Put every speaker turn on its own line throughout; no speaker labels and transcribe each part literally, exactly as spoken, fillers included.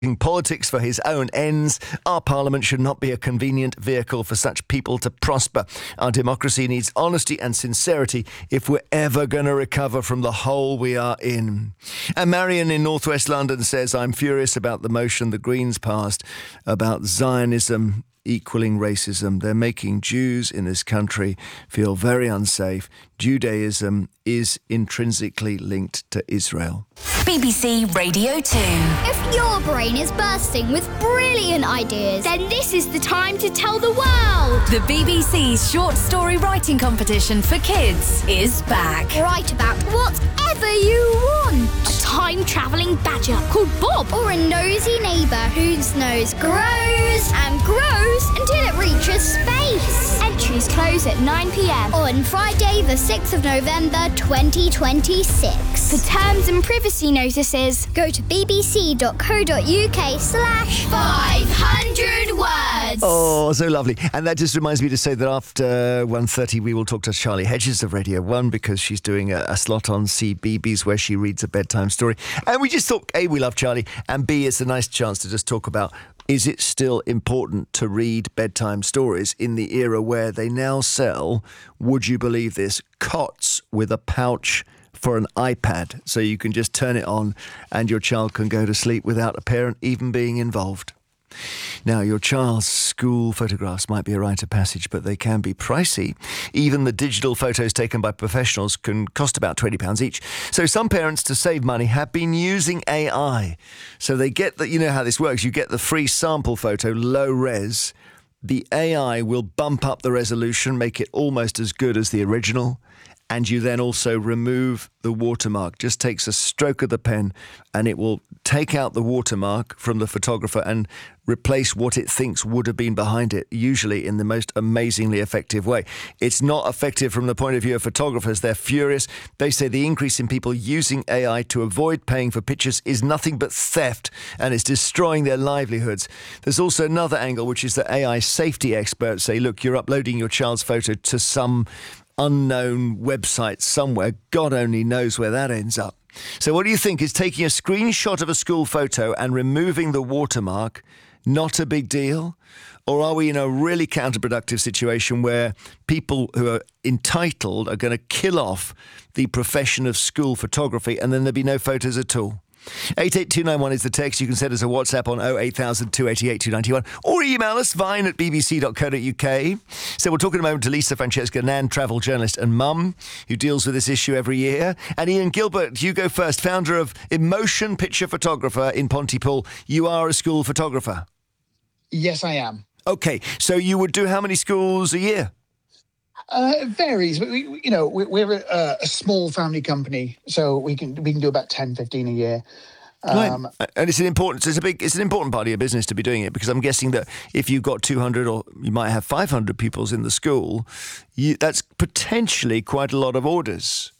politics for his own ends. Our parliament should not be a convenient vehicle for such people to prosper. Our democracy needs honesty and sincerity if we're ever going to recover from the hole we are in. And Marion in northwest London says, I'm furious about the motion the Greens passed about Zionism equaling racism. They're making Jews in this country feel very unsafe. Judaism is intrinsically linked to Israel.
B B C Radio two.
If your brain is bursting with brilliant ideas, then this is the time to tell the world.
The B B C's short story writing competition for kids is back.
Write about whatever you want. A time-travelling badger called Bob, or a nosy neighbour whose nose grows and grows until it reaches space. Entries close at nine p.m. on Friday the sixth of November twenty twenty-six. For terms and privacy notices, go to bbc.co.uk slash 500 words.
Oh, so lovely. And that just reminds me to say that after one thirty we will talk to Charlie Hedges of Radio one, because she's doing a, a slot on C B B S where she reads a bedtime story. And we just thought, A, we love Charlie, and B, it's a nice chance to just talk about, is it still important to read bedtime stories in the era where they now sell, would you believe this, cots with a pouch for an iPad, so you can just turn it on and your child can go to sleep without a parent even being involved. Now, your child's school photographs might be a rite of passage, but they can be pricey. Even the digital photos taken by professionals can cost about twenty pounds each. So some parents, to save money, have been using A I. So they get that, you know how this works. You get the free sample photo, low res. The A I will bump up the resolution, make it almost as good as the original. And you then also remove the watermark. Just takes a stroke of the pen and it will take out the watermark from the photographer and replace what it thinks would have been behind it, usually in the most amazingly effective way. It's not effective from the point of view of photographers. They're furious. They say the increase in people using A I to avoid paying for pictures is nothing but theft and it's destroying their livelihoods. There's also another angle, which is that A I safety experts say, look, you're uploading your child's photo to some unknown website somewhere. God only knows where that ends up. So what do you think? Is taking a screenshot of a school photo and removing the watermark not a big deal? Or are we in a really counterproductive situation where people who are entitled are going to kill off the profession of school photography and then there'll be no photos at all? eight eight two nine one is the text. You can send us a WhatsApp on oh eight thousand, two eight eight, two nine one or email us, vine at b b c dot co dot u k. So we're talking a moment to Lisa Francesca Nan, travel journalist and mum, who deals with this issue every year. And Ian Gilbert, you go first, founder of Emotion Picture Photographer in Pontypool. You are a school photographer.
Yes, I am.
OK, so you would do how many schools a year?
Uh, it varies, but we, we- you know, we, we're a, a small family company, so we can we can do about ten, fifteen a year. Um,
Right. And it's an important, it's a big, it's an important part of your business to be doing it, because I'm guessing that if you've got two hundred or you might have five hundred pupils in the school, you, that's potentially quite a lot of orders.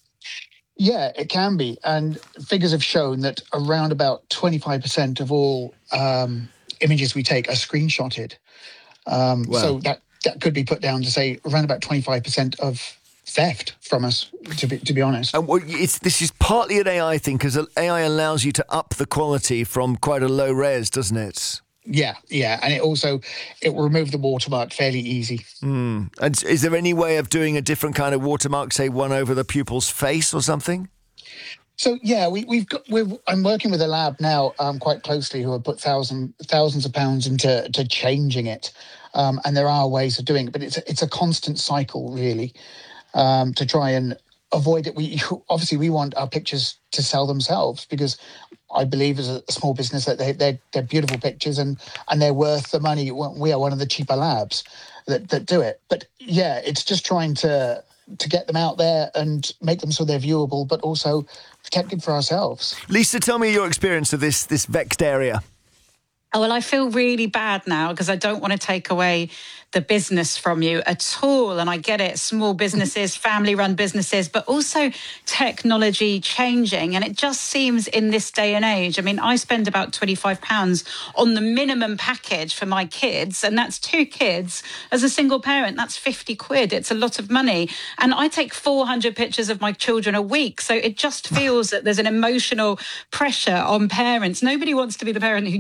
Yeah, it can be, and figures have shown that around about twenty-five percent of all um, images we take are screenshotted. Um,
Wow.
So that that could be put down to say around about twenty-five percent of theft from us, to be to be honest.
And well, it's, this is partly an A I thing, because A I allows you to up the quality from quite a low res, doesn't it?
Yeah, yeah, and it also it will remove the watermark fairly easy.
Mm. And is there any way of doing a different kind of watermark, say one over the pupil's face or something?
So yeah, we, we've got. We're, I'm working with a lab now, um, quite closely, who have put thousand thousands of pounds into to changing it, um, and there are ways of doing it, but it's a, it's a constant cycle, really, um, to try and avoid it. We obviously we want our pictures to sell themselves, because I believe as a small business that they they're, they're beautiful pictures and and they're worth the money. We are one of the cheaper labs that that do it, but yeah, it's just trying to. to get them out there and make them so they're viewable, but also protected for ourselves.
Lisa, tell me your experience of this this vexed area.
Oh, well, I feel really bad now because I don't want to take away the business from you at all. And I get it, small businesses, family-run businesses, but also technology changing. And it just seems in this day and age, I mean, I spend about twenty-five pounds on the minimum package for my kids, and that's two kids. As a single parent, that's fifty quid. It's a lot of money. And I take four hundred pictures of my children a week. So it just feels that there's an emotional pressure on parents. Nobody wants to be the parent who